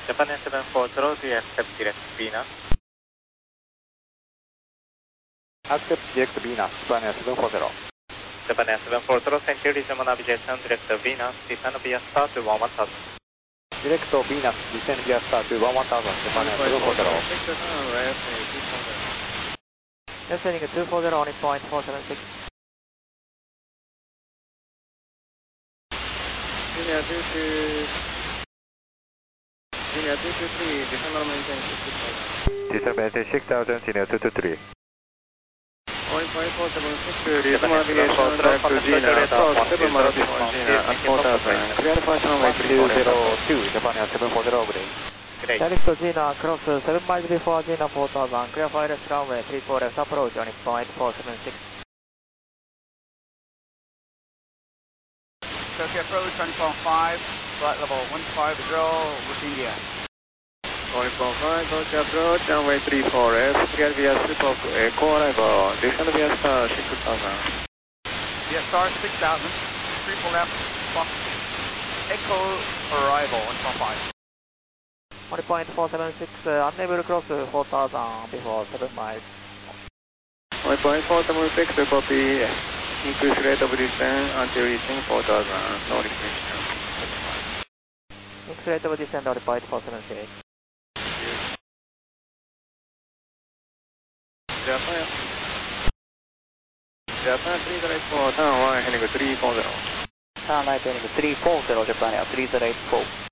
Japan Air 740, do you accept direct Venus? Accept direct Venus, Japan Air 740. Japan Air 740, send your resume navigation direct Venus, descend via star to 11000. Direct Venus, descend via star to 11000, Japan Air 740. Descending 240 on point 476. Linear 223, descend on maintain 60,000. Descend maintain 6000, Linear 223. Point 476, resume navigation direct to Gina, approach 7 miles before Gina at 4000. Clear departure runway 202, Japan Air 740 oblique. Great. Direct to Gina, cross 7 miles before Gina 4000. Clear for left runway 34 left approach on point 476. Tokyo approach 20.5, flight level 150 with India. 1.5, Tokyo approach, runway 34 left, clear via Super Echo arrival, descend via star 6000. Via star 6000, 34 left, Echo arrival 1.5. On point 476, unable to cross 4000 before 7 miles. 1.476, copy. Increase rate of descent until reaching 4000, no restriction. Increase rate of descent on point 476. Japan 384, turn 1 heading 340. Turn right heading 340, Japan Air 3084.